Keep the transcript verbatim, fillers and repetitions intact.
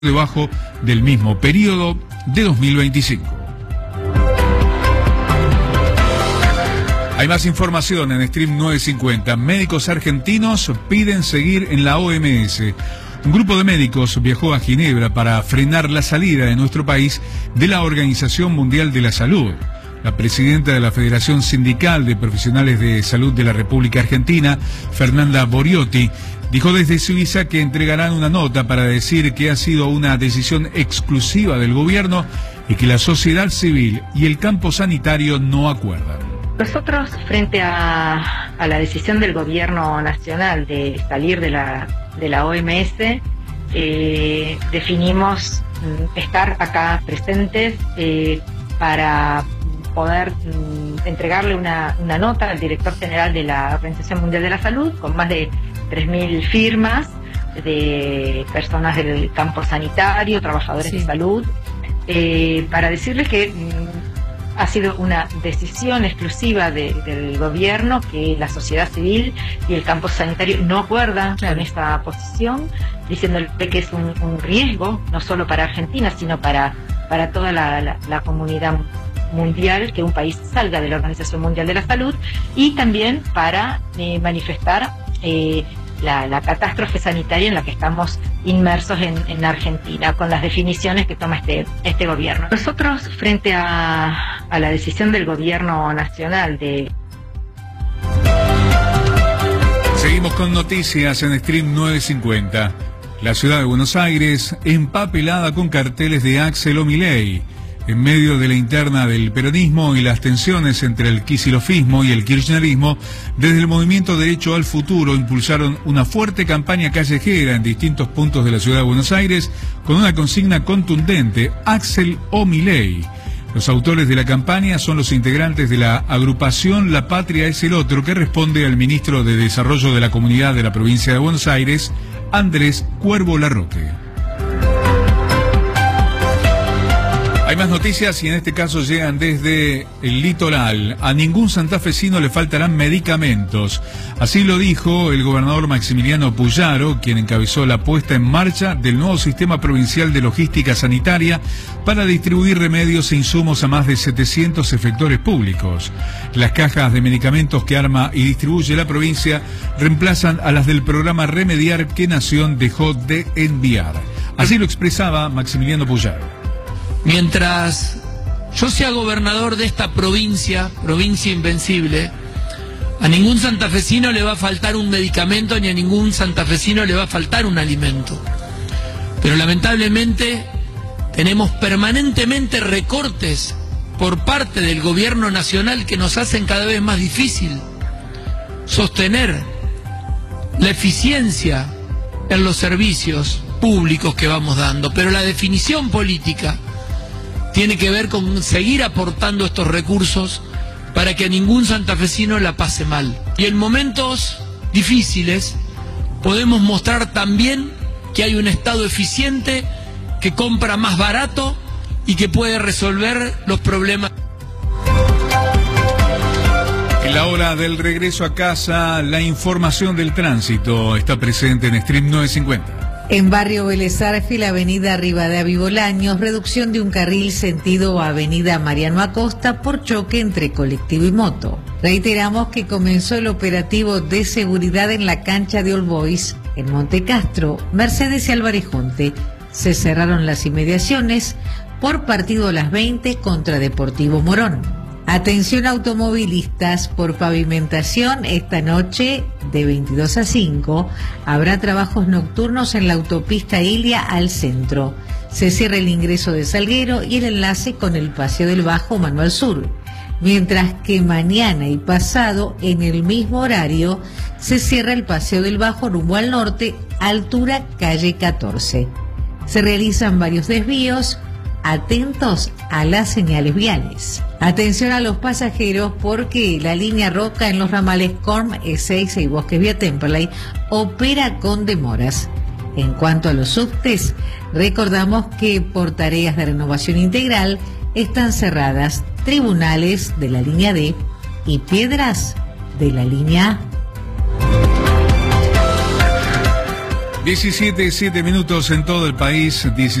debajo del mismo periodo de dos mil veinticinco. Hay más información en Stream novecientos cincuenta. Médicos argentinos piden seguir en la O M S. Un grupo de médicos viajó a Ginebra para frenar la salida de nuestro país de la Organización Mundial de la Salud. La presidenta de la Federación Sindical de Profesionales de Salud de la República Argentina, Fernanda Boriotti, dijo desde Suiza que entregarán una nota para decir que ha sido una decisión exclusiva del gobierno y que la sociedad civil y el campo sanitario no acuerdan. Nosotros, frente a, a la decisión del gobierno nacional de salir de la, de la O M S, eh, definimos mm, estar acá presentes eh, para poder mm, entregarle una, una nota al director general de la Organización Mundial de la Salud, con más de tres mil firmas de personas del campo sanitario, trabajadores sí. de salud, eh, para decirles que mm, ha sido una decisión exclusiva de, del gobierno, que la sociedad civil y el campo sanitario no acuerdan claro. con esta posición, diciéndole que es un, un riesgo, no solo para Argentina, sino para, para toda la, la, la comunidad mundial, que un país salga de la Organización Mundial de la Salud, y también para eh, manifestar eh, la, la catástrofe sanitaria en la que estamos inmersos en, en Argentina, con las definiciones que toma este, este gobierno. Nosotros, frente a, a la decisión del gobierno nacional de... Seguimos con noticias en Stream novecientos cincuenta. La ciudad de Buenos Aires empapelada con carteles de Axel o Milei. En medio de la interna del peronismo y las tensiones entre el kisilofismo y el kirchnerismo, desde el Movimiento Derecho al Futuro impulsaron una fuerte campaña callejera en distintos puntos de la ciudad de Buenos Aires con una consigna contundente: Axel o Milei. Los autores de la campaña son los integrantes de la agrupación La Patria es el Otro, que responde al ministro de Desarrollo de la Comunidad de la Provincia de Buenos Aires, Andrés Cuervo Larroque. Hay más noticias y en este caso llegan desde el litoral. A ningún santafesino le faltarán medicamentos. Así lo dijo el gobernador Maximiliano Puyaro, quien encabezó la puesta en marcha del nuevo sistema provincial de logística sanitaria para distribuir remedios e insumos a más de setecientos efectores públicos. Las cajas de medicamentos que arma y distribuye la provincia reemplazan a las del programa Remediar, que Nación dejó de enviar. Así lo expresaba Maximiliano Puyaro. Mientras yo sea gobernador de esta provincia, provincia invencible, a ningún santafesino le va a faltar un medicamento ni a ningún santafesino le va a faltar un alimento. Pero lamentablemente tenemos permanentemente recortes por parte del gobierno nacional que nos hacen cada vez más difícil sostener la eficiencia en los servicios públicos que vamos dando. Pero la definición política tiene que ver con seguir aportando estos recursos para que a ningún santafesino la pase mal. Y en momentos difíciles podemos mostrar también que hay un Estado eficiente que compra más barato y que puede resolver los problemas. En la hora del regreso a casa, la información del tránsito está presente en Stream novecientos cincuenta. En Barrio Vélez Arfiel, la avenida Rivadavia Bolaños, reducción de un carril sentido avenida Mariano Acosta por choque entre colectivo y moto. Reiteramos que comenzó el operativo de seguridad en la cancha de All Boys, en Monte Castro, Mercedes y Álvarez Jonte. Se cerraron las inmediaciones por partido a las veinte contra Deportivo Morón. Atención automovilistas, por pavimentación esta noche de veintidós a cinco habrá trabajos nocturnos en la autopista Ilia al centro. Se cierra el ingreso de Salguero y el enlace con el Paseo del Bajo Manuel Sur. Mientras que mañana y pasado, en el mismo horario, se cierra el Paseo del Bajo rumbo al norte, altura calle catorce. Se realizan varios desvíos. Atentos a las señales viales. Atención a los pasajeros, porque la línea Roca en los ramales Corm, Ezeiza y Bosques Vía Temperley opera con demoras. En cuanto a los subtes, recordamos que por tareas de renovación integral están cerradas Tribunales de la línea D y Piedras de la línea A. diecisiete, siete minutos en todo el país.